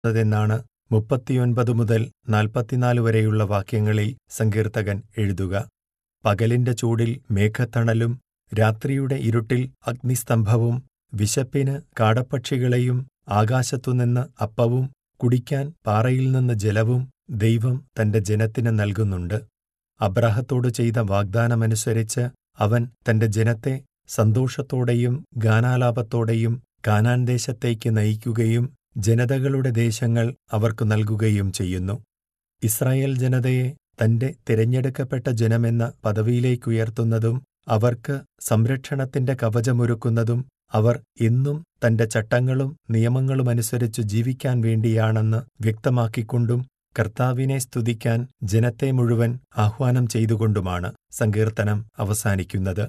തെന്നാണ് 39 മുതൽ 44 വരെയുള്ള വാക്യങ്ങളിൽ സങ്കീർത്തകൻ എഴുതുക. പകലിന്റെ ചൂടിൽ മേഘത്തണലും രാത്രിയുടെ ഇരുട്ടിൽ അഗ്നിസ്തംഭവും, വിശപ്പിന് കാടപ്പക്ഷികളെയും ആകാശത്തുനിന്ന് അപ്പവും കുടിക്കാൻ പാറയിൽ നിന്ന് ജലവും ദൈവം തന്റെ ജനത്തിന് നൽകുന്നുണ്ട്. അബ്രാഹത്തോട് ചെയ്ത വാഗ്ദാനമനുസരിച്ച് അവൻ തന്റെ ജനത്തെ സന്തോഷത്തോടെയും ഗാനാലാപത്തോടെയും കാനാൻ ദേശത്തേക്ക് നയിക്കുകയും ജനതകളുടെ ദേശങ്ങൾ അവർക്കു നൽകുകയും ചെയ്യുന്നു. ഇസ്രായേൽ ജനതയെ തന്റെ തിരഞ്ഞെടുക്കപ്പെട്ട ജനമെന്ന പദവിയിലേക്കുയർത്തുന്നതും അവർക്ക് സംരക്ഷണത്തിന്റെ കവചമൊരുക്കുന്നതും അവർ എന്നും തന്റെ ചട്ടങ്ങളും നിയമങ്ങളുമനുസരിച്ചു ജീവിക്കാൻ വേണ്ടിയാണെന്ന് വ്യക്തമാക്കിക്കൊണ്ടും കർത്താവിനെ സ്തുതിക്കാൻ ജനത്തെ മുഴുവൻ ആഹ്വാനം ചെയ്തുകൊണ്ടുമാണ് സങ്കീർത്തനം അവസാനിക്കുന്നത്.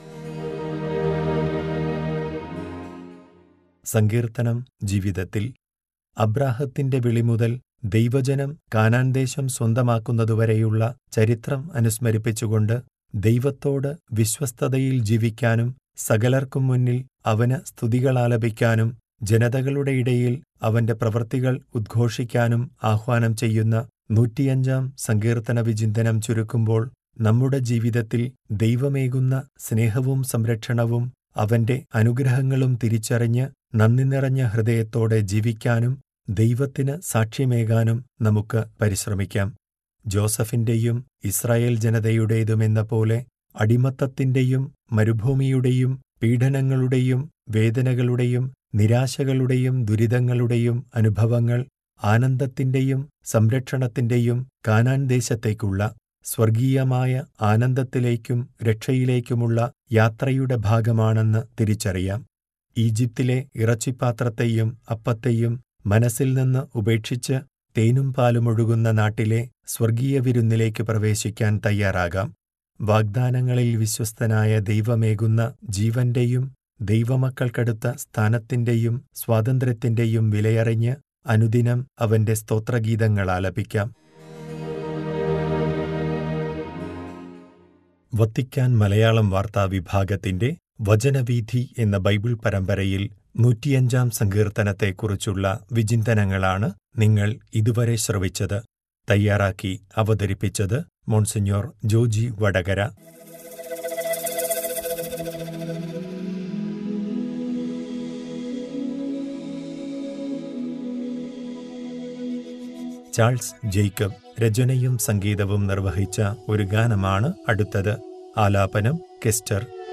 സങ്കീർത്തനം ജീവിതത്തിൽ അബ്രാഹത്തിന്റെ വിളി മുതൽ ദൈവജനം കാനാൻ ദേശം സ്വന്തമാക്കുന്നതുവരെയുള്ള ചരിത്രം അനുസ്മരിപ്പിച്ചുകൊണ്ട് ദൈവത്തോട് വിശ്വസ്തതയിൽ ജീവിക്കാനും സകലർക്കും മുന്നിൽ അവന് സ്തുതികളാലപിക്കാനും ജനതകളുടെ ഇടയിൽ അവന്റെ പ്രവൃത്തികൾ ഉദ്ഘോഷിക്കാനും ആഹ്വാനം ചെയ്യുന്ന 105 സങ്കീർത്തന വിചിന്തനം ചുരുക്കുമ്പോൾ നമ്മുടെ ജീവിതത്തിൽ ദൈവമേകുന്ന സ്നേഹവും സംരക്ഷണവും അവന്റെ അനുഗ്രഹങ്ങളും തിരിച്ചറിഞ്ഞ് നന്ദി നിറഞ്ഞ ഹൃദയത്തോടെ ജീവിക്കാനും ദൈവത്തിന് സാക്ഷ്യമേകാനും നമുക്ക് പരിശ്രമിക്കാം. ജോസഫിന്റെയും ഇസ്രായേൽ ജനതയുടേതുമെന്ന പോലെ അടിമത്തത്തിന്റെയും മരുഭൂമിയുടെയും പീഡനങ്ങളുടെയും വേദനകളുടെയും നിരാശകളുടെയും ദുരിതങ്ങളുടെയും അനുഭവങ്ങൾ ആനന്ദത്തിന്റെയും സംരക്ഷണത്തിന്റെയും കാനാൻ ദേശത്തേക്കുള്ള സ്വർഗീയമായ ആനന്ദത്തിലേക്കും രക്ഷയിലേക്കുമുള്ള യാത്രയുടെ ഭാഗമാണെന്ന് തിരിച്ചറിയാം. ഈജിപ്തിലെ ഇറച്ചിപ്പാത്രത്തെയും അപ്പത്തെയും മനസ്സിൽ നിന്ന് ഉപേക്ഷിച്ച് തേനും പാലുമൊഴുകുന്ന നാട്ടിലെ സ്വർഗീയ വിരുന്നിലേക്ക് പ്രവേശിക്കാൻ തയ്യാറാകാം. വാഗ്ദാനങ്ങളിൽ വിശ്വസ്തനായ ദൈവമേകുന്ന ജീവന്റെയും ദൈവമക്കൾക്കടുത്ത സ്ഥാനത്തിന്റെയും സ്വാതന്ത്ര്യത്തിന്റെയും വിലയറിഞ്ഞ് അനുദിനം അവന്റെ സ്തോത്രഗീതങ്ങൾ ആലപിക്കാം. വത്തിക്കാൻ മലയാളം വാർത്താ വിഭാഗത്തിന്റെ വചനവീഥി എന്ന ബൈബിൾ പരമ്പരയിൽ 105 സങ്കീർത്തനത്തെക്കുറിച്ചുള്ള വിചിന്തനങ്ങളാണ് നിങ്ങൾ ഇതുവരെ ശ്രവിച്ചത്. തയ്യാറാക്കി അവതരിപ്പിച്ചത് monsignor Joji Vadakara. Charles Jacob രചനയും സംഗീതവും നിർവഹിച്ച ഒരു ഗാനമാണ് അടുത്തത്. ആലാപനം കെസ്റ്റർ.